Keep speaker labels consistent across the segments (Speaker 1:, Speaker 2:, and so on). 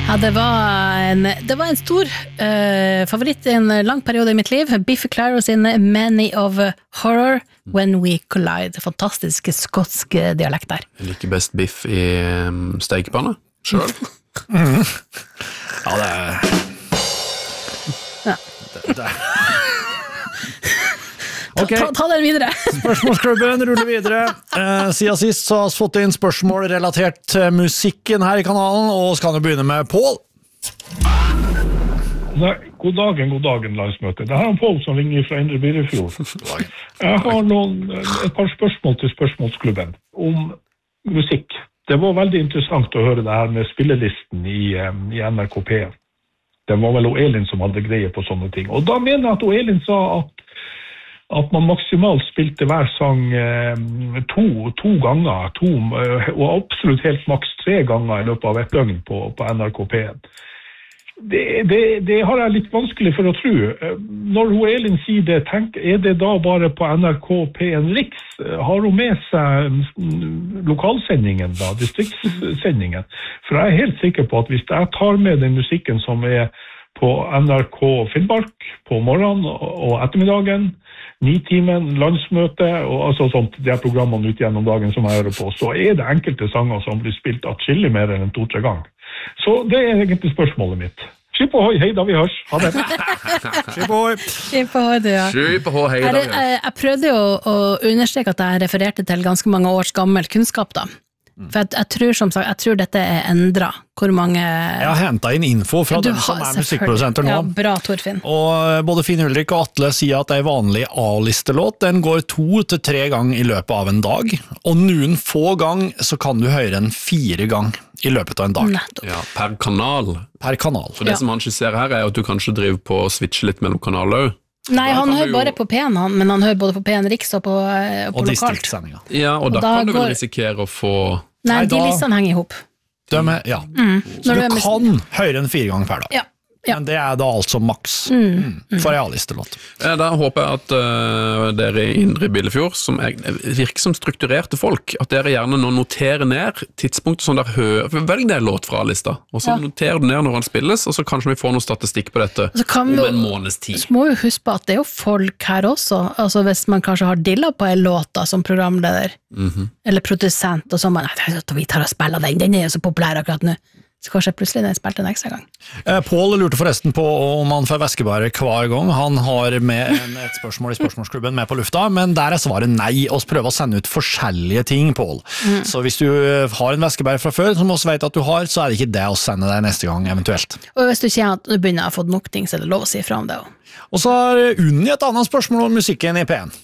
Speaker 1: Ja, det var en stor favoritt I en lang periode I mitt liv. Biffy Clyro sin Many of Horror When We Collide. Fantastisk skotsk dialekt der.
Speaker 2: Jeg liker best biff I stekepanne, selv.
Speaker 3: Ja, det
Speaker 1: Ja.
Speaker 3: Det. Okay.
Speaker 1: Ta den videre.
Speaker 3: Spørsmålsklubben ruller videre. Siden sist så har vi fått inn spørsmål relatert til musikken her I kanalen, og skal vi begynne med Paul.
Speaker 4: God dagen, landsmøte. Det her Paul som ringer fra Indre Byrefjord. Jeg har et par spørsmål til spørsmålsklubben om musikk. Det var veldig interessant å høre det her med spillelisten I NRK P1. Det var vel Elin som hadde greie på sånne ting. Og da mener jeg at Elin sa at man maksimalt spilte hver sang to ganger, og absolutt helt maks 3 ganger I løpet av et døgn på NRK P1. Det har jeg litt vanskelig for å tro. Når Elin sier det, det da bare på NRK P1 Riks? Har hun med seg lokalsendingen da, distriktssendingen? For jeg helt sikker på at hvis jeg tar med den musikken som på NRK Finnmark på morgenen og ettermiddagen, 9-timen, landsmøte og altså sånt, de programmene ut gjennom dagen som jeg hører på, så det enkelte sanger som blir spilt atskillig mer enn 2-3 ganger. Så det egentlig spørsmålet mitt. Skip ohoi, hei da vi hørs. Ha det.
Speaker 3: Skip ohoi.
Speaker 1: Skip ohoi, du, ja.
Speaker 2: Skip ohoi, hei da vi hørs.
Speaker 1: Jeg prøvde jo å understreke at jeg refererte til ganske mange års gammel kunnskap da. For jeg tror som sagt, jeg tror dette endret hvor mange...
Speaker 3: Jeg har hentet inn info fra den som musikkprodusenter nå.
Speaker 1: Ja, bra Torfinn.
Speaker 3: Og både Finn Ulrik og Atle sier at en vanlig A-listelåt, den går 2-3 ganger I løpet av en dag, og noen få gang så kan du høre den 4 ganger I løpet av en dag.
Speaker 1: Nettopp.
Speaker 2: Ja, per kanal.
Speaker 3: Per kanal.
Speaker 2: For det som han skisserer her at du kanskje driver på å switche litt mellom kanaler også.
Speaker 1: Nei, han hører bare på P1, men han hører både på P1 Riks og på lokalt.
Speaker 3: Distriktssendinga.
Speaker 2: Ja, og da kan du vel risikere å få...
Speaker 1: Nei, de listene henger ihop.
Speaker 3: Ja. Så du kan høre den 4 ganger per dag.
Speaker 1: Ja. Ja.
Speaker 3: Men det da altså maks for realistelåt.
Speaker 2: Da håper jeg at dere I Indre Billefjord, som virker som strukturerte folk, at dere gjerne nå noterer ned tidspunktet som dere hører, velg det låt fra lista, og så noterer du ned når han spilles, og så kanskje vi får noe statistikk på dette om en måneds tid.
Speaker 1: Så må vi huske på at det jo folk her også, altså hvis man kanskje har dilla på en låt da, som programleder, eller produsent, og så man, vi tar og spiller den jo så populær akkurat nå. Så kanskje plutselig den spilte en ekstra gang.
Speaker 3: Paul lurte forresten på om han får væskebærer hver gang. Han har med et spørsmål I spørsmålsklubben med på lufta, men der svaret nei. Og prøver å sende ut forskjellige ting, Paul. Så hvis du har en væskebærer fra før, som også vet at du har, så det ikke det å sende deg neste gang, eventuelt.
Speaker 1: Og hvis du kjenner at du begynner å få nok ting, så det lov å si fra om det også.
Speaker 3: Og så har Unni et annet spørsmål om musikken I P1.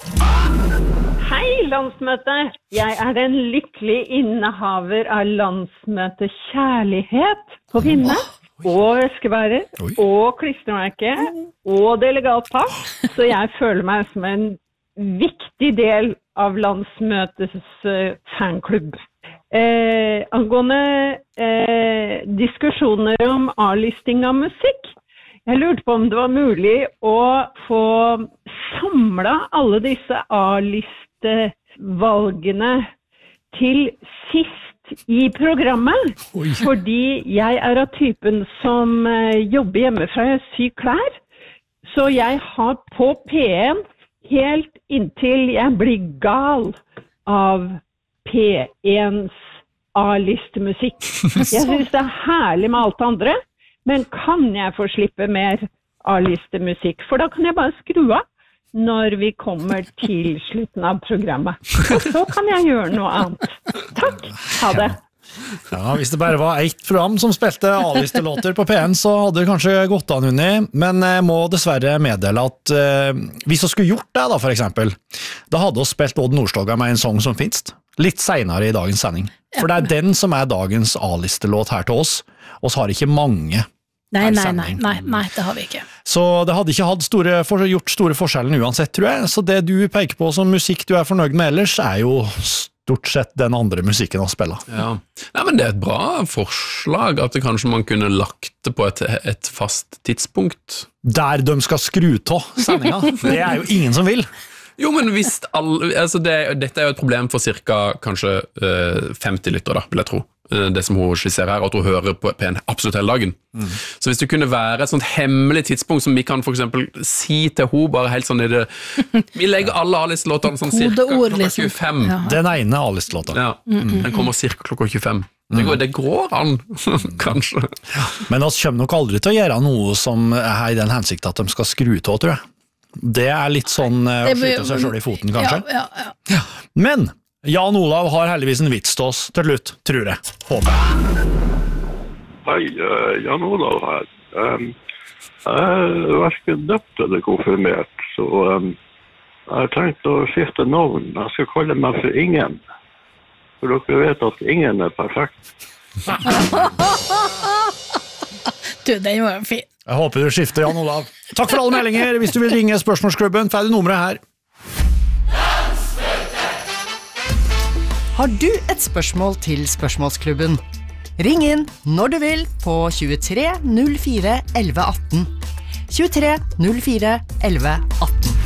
Speaker 5: Hei, landsmøte. Jeg den lykkelig innehaver av landsmøte kjærlighet på pinne, og væskebærer, og klistremerke, og delegatpass, så jeg føler meg som en viktig del av landsmøtets fanklubb. Angående diskusjoner om A-listing av musikk, jeg lurte på om det var mulig å få samlet alle disse A-listevalgene til sist I programmet, fordi jeg av typen som jobber hjemmefra, jeg syr klær, så jeg har på P1 helt inntil jeg blir gal av P1s A-listemusikk. Jeg synes det herlig med alt det andre, men kan jeg få slippe mer A-listemusikk? For da kan jeg bare skru av når vi kommer til slutten av programmet. Og så kan jeg gjøre noe annet. Takk, ha det.
Speaker 3: Ja, hvis det bare var ett program som spilte A-listelåter på P1, så hadde det kanskje gått an Unni, men jeg må dessverre meddele at hvis vi skulle gjort det da, for eksempel, da hadde vi spilt Odd Nordstoga med en sang som finnes, litt senere I dagens sending. For det den som dagens A-listelåt her til oss, og så har ikke mange.
Speaker 1: Nei, det har vi ikke.
Speaker 3: Så det hadde ikke gjort store forskjellen uansett, tror jeg. Så det du peker på som musikk du fornøyd med ellers, jo stort sett den andre musikken å spille.
Speaker 2: Ja. Nei, men det et bra forslag, at det kanskje man kunne lagt det på et fast tidspunkt.
Speaker 3: Der de skal skru av sendingen. Det jo ingen som vil.
Speaker 2: Jo, men hvis dette jo et problem for cirka kanskje 50 lytter da, vil jeg tro. det som hun skisserer her, at hun hører på P1 absolutt hele dagen. Så hvis det kunne være et sånt hemmelig tidspunkt som vi kan for eksempel si til hun bare helt sånn i det, vi legger alle A-listelåtene sånn cirka klokka 25.
Speaker 3: Den ene A-listelåta.
Speaker 2: Ja, den kommer cirka klokka 25. Det går an, kanskje.
Speaker 3: Men vi kommer nok aldri til å gjøre noe som er i den hensikt at de skal skru til, tror jeg. Det er litt sånn å skyte seg selv i foten, kanskje.
Speaker 1: Ja.
Speaker 3: Men Jan Olav har heldigvis en vits til oss til slutt, tror jeg. Håper jeg.
Speaker 6: Hei, Jan Olav her. Jeg er hverken døpt eller konfirmert, så jeg har tenkt å skifte navn. Jeg skal kalle meg for Ingen. For dere vet at ingen er perfekt.
Speaker 1: Du, den var jo fin.
Speaker 3: Jeg håper du skifter, Jan Olav. Takk for alle meldinger. Hvis du vil ringe Spørsmålsklubben, får du nummeret her.
Speaker 7: Har du et spørsmål til Spørsmålsklubben? Ring inn når du vil på 23 04 11 18. 23 04 11 18.